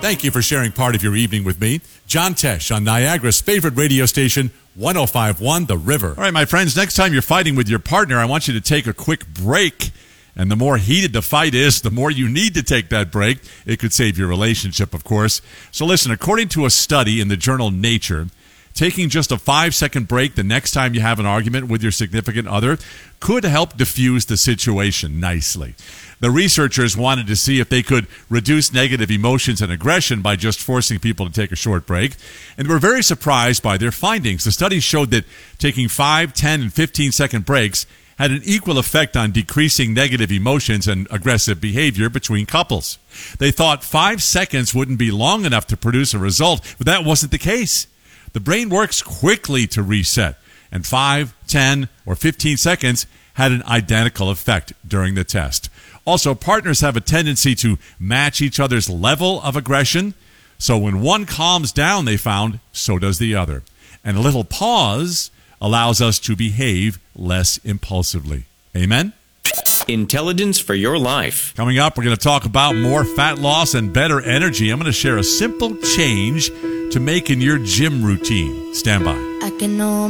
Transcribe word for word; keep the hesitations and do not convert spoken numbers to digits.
Thank you for sharing part of your evening with me. John Tesh on Niagara's favorite radio station, one oh five point one The River. All right, my friends, next time you're fighting with your partner, I want you to take a quick break. And the more heated the fight is, the more you need to take that break. It could save your relationship, of course. So listen, according to a study in the journal Nature, taking just a five-second break the next time you have an argument with your significant other could help diffuse the situation nicely. The researchers wanted to see if they could reduce negative emotions and aggression by just forcing people to take a short break, and were very surprised by their findings. The study showed that taking five, ten, and fifteen-second breaks had an equal effect on decreasing negative emotions and aggressive behavior between couples. They thought five seconds wouldn't be long enough to produce a result, but that wasn't the case. The brain works quickly to reset, and five, ten, or fifteen seconds had an identical effect during the test. Also, partners have a tendency to match each other's level of aggression, so when one calms down, they found, so does the other. And a little pause allows us to behave less impulsively. Amen? Intelligence for your life. Coming up, we're going to talk about more fat loss and better energy. I'm going to share a simple change to make in your gym routine. Stand by. I can